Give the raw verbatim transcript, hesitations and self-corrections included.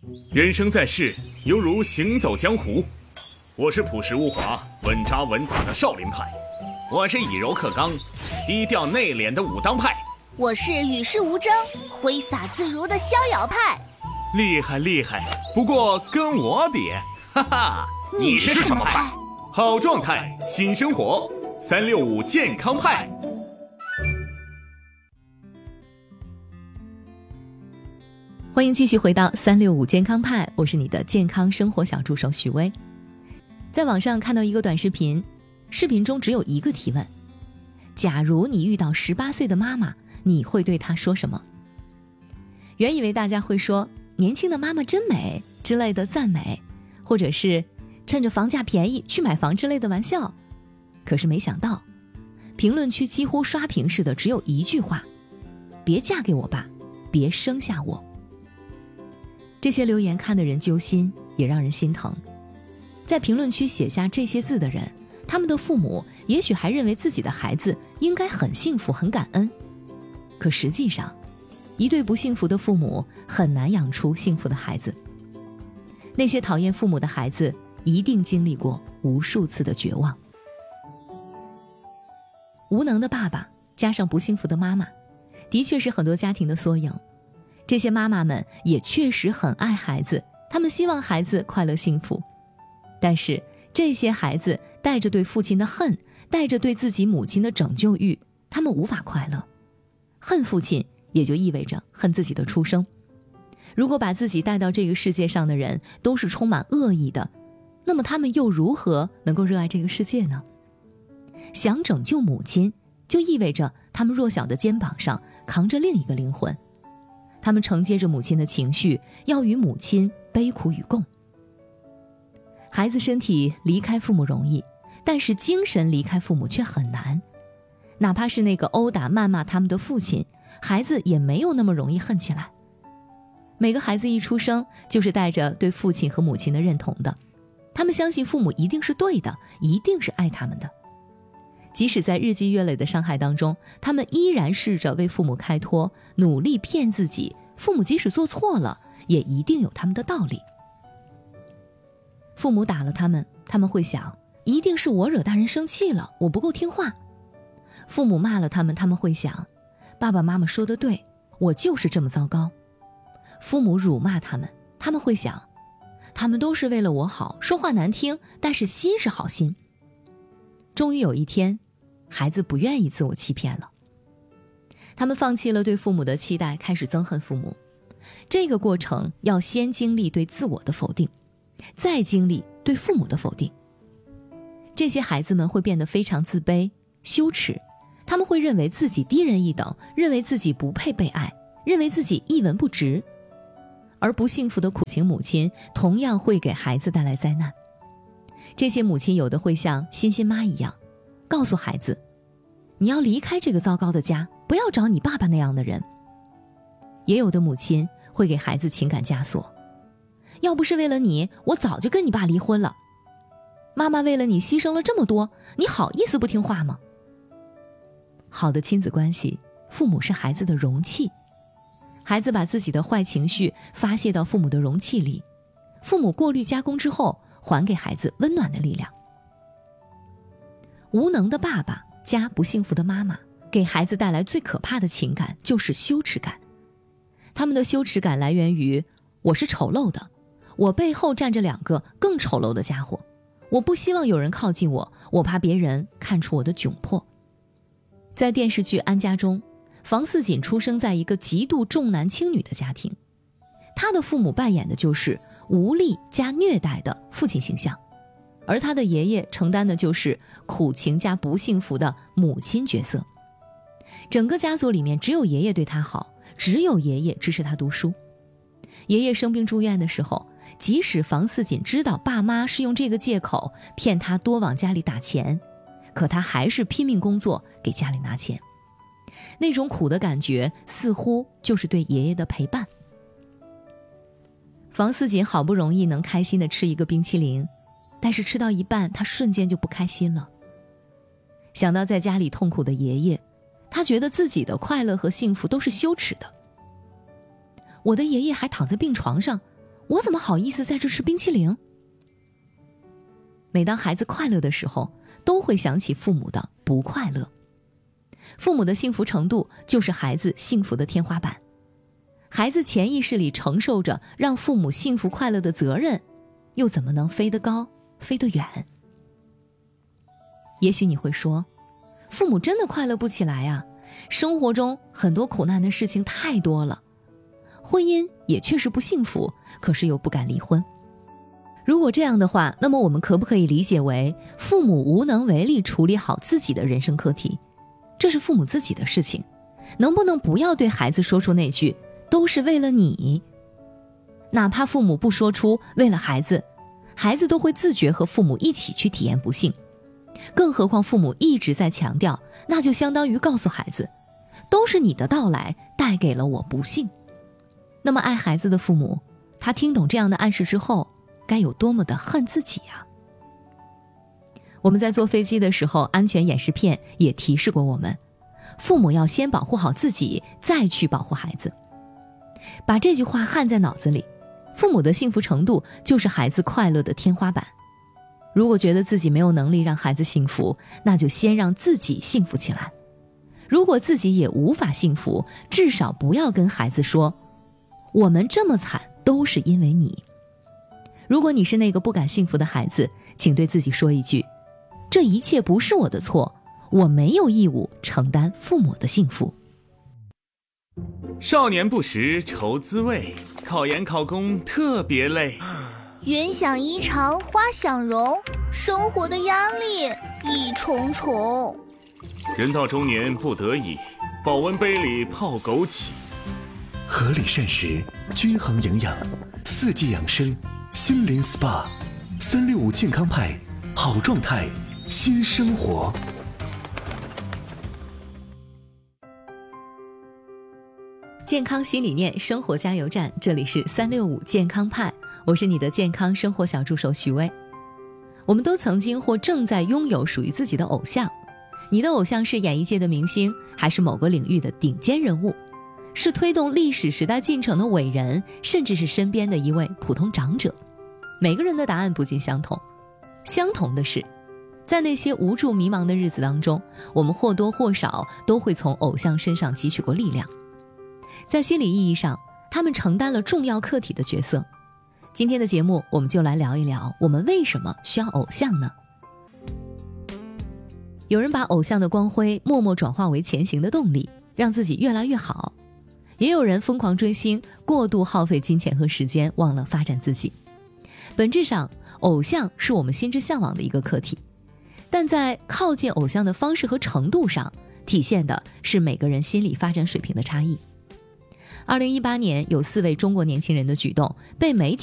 人生在世，犹如行走江湖。我是朴实无华、稳扎稳打的少林派，我是以柔克刚、低调内敛的武当派， 我是与世无争、挥洒自如的逍遥派。 厉害厉害，不过跟我比，哈哈， 你是什么派？ 好状态，新生活，三六五健康派。 欢迎继续回到三六五健康派，我是你的健康生活小助手许巍。在网上看到一个短视频，视频中只有一个提问：假如你遇到十八岁的妈妈，你会对她说什么？原以为大家会说年轻的妈妈真美之类的赞美，或者是趁着房价便宜去买房之类的玩笑。可是没想到，评论区几乎刷屏式的只有一句话：别嫁给我吧，别生下我。这些留言看得人揪心，也让人心疼。在评论区写下这些字的人，他们的父母也许还认为自己的孩子应该很幸福很感恩，可实际上一对不幸福的父母很难养出幸福的孩子。那些讨厌父母的孩子一定经历过无数次的绝望。无能的爸爸加上不幸福的妈妈，的确是很多家庭的缩影。这些妈妈们也确实很爱孩子，她们希望孩子快乐幸福。但是这些孩子带着对父亲的恨，带着对自己母亲的拯救欲，他们无法快乐。恨父亲也就意味着恨自己的出生。如果把自己带到这个世界上的人都是充满恶意的，那么他们又如何能够热爱这个世界呢？想拯救母亲，就意味着他们弱小的肩膀上扛着另一个灵魂，他们承接着母亲的情绪，要与母亲悲苦与共。孩子身体离开父母容易，但是精神离开父母却很难。哪怕是那个殴打谩骂他们的父亲，孩子也没有那么容易恨起来。每个孩子一出生就是带着对父亲和母亲的认同的，他们相信父母一定是对的，一定是爱他们的。即使在日积月累的伤害当中，他们依然试着为父母开脱，努力骗自己，父母即使做错了，也一定有他们的道理。父母打了他们，他们会想，一定是我惹大人生气了，我不够听话。父母骂了他们，他们会想，爸爸妈妈说得对，我就是这么糟糕。父母辱骂他们，他们会想，他们都是为了我好，说话难听，但是心是好心。终于有一天，孩子不愿意自我欺骗了，他们放弃了对父母的期待，开始憎恨父母。这个过程要先经历对自我的否定，再经历对父母的否定。这些孩子们会变得非常自卑、羞耻，他们会认为自己低人一等，认为自己不配被爱，认为自己一文不值。而不幸福的苦情母亲同样会给孩子带来灾难。这些母亲有的会像欣欣妈一样，告诉孩子，你要离开这个糟糕的家，不要找你爸爸那样的人。也有的母亲会给孩子情感枷锁，要不是为了你，我早就跟你爸离婚了。妈妈为了你牺牲了这么多，你好意思不听话吗？好的亲子关系，父母是孩子的容器，孩子把自己的坏情绪发泄到父母的容器里，父母过滤加工之后，还给孩子温暖的力量。无能的爸爸加不幸福的妈妈，给孩子带来最可怕的情感就是羞耻感。他们的羞耻感来源于，我是丑陋的，我背后站着两个更丑陋的家伙，我不希望有人靠近我，我怕别人看出我的窘迫。在电视剧《安家》中，房似锦出生在一个极度重男轻女的家庭，他的父母扮演的就是无力加虐待的父亲形象，而他的爷爷承担的就是苦情加不幸福的母亲角色。整个家族里面只有爷爷对他好，只有爷爷支持他读书。爷爷生病住院的时候，即使房似锦知道爸妈是用这个借口骗他多往家里打钱，可他还是拼命工作给家里拿钱。那种苦的感觉似乎就是对爷爷的陪伴。房似锦好不容易能开心地吃一个冰淇淋，但是吃到一半他瞬间就不开心了。想到在家里痛苦的爷爷，他觉得自己的快乐和幸福都是羞耻的。我的爷爷还躺在病床上， 我怎么好意思在这吃冰淇淋？每当孩子快乐的时候，都会想起父母的不快乐。父母的幸福程度就是孩子幸福的天花板。孩子潜意识里承受着让父母幸福快乐的责任，又怎么能飞得高，飞得远？也许你会说，父母真的快乐不起来啊，生活中很多苦难的事情太多了，婚姻也确实不幸福，可是又不敢离婚。如果这样的话，那么我们可不可以理解为父母无能为力处理好自己的人生课题？这是父母自己的事情，能不能不要对孩子说出那句都是为了你？哪怕父母不说出为了孩子，孩子都会自觉和父母一起去体验不幸。更何况父母一直在强调，那就相当于告诉孩子，都是你的到来带给了我不幸。那么爱孩子的父母，他听懂这样的暗示之后，该有多么的恨自己啊！我们在坐飞机的时候，安全演示片也提示过我们，父母要先保护好自己，再去保护孩子。把这句话焊在脑子里，父母的幸福程度就是孩子快乐的天花板。如果觉得自己没有能力让孩子幸福，那就先让自己幸福起来。如果自己也无法幸福，至少不要跟孩子说，我们这么惨都是因为你。如果你是那个不敢幸福的孩子，请对自己说一句，这一切不是我的错，我没有义务承担父母的幸福。 少年不识愁滋味，考研考公特别累。 云想衣裳花想容，生活的压力一重重。 人到中年不得已，保温杯里泡枸杞。 合理膳食，均衡营养，四季养生，心灵 S P A， 三六五健康派，好状态，新生活。 健康新理念，生活加油站，这里是三六五健康派，我是你的健康生活小助手徐薇。我们都曾经或正在拥有属于自己的偶像，你的偶像是演艺界的明星，还是某个领域的顶尖人物？是推动历史时代进程的伟人，甚至是身边的一位普通长者？每个人的答案不尽相同。相同的是，在那些无助迷茫的日子当中，我们或多或少都会从偶像身上汲取过力量。在心理意义上，他们承担了重要客体的角色。今天的节目，我们就来聊一聊，我们为什么需要偶像呢？有人把偶像的光辉默默转化为前行的动力，让自己越来越好。也有人疯狂追星，过度耗费金钱和时间，忘了发展自己。本质上，偶像是我们心之向往的一个课题，但在靠近偶像的方式和程度上，体现的是每个人心理发展水平的差异。二零一八年，有四位中国年轻人的举动被媒体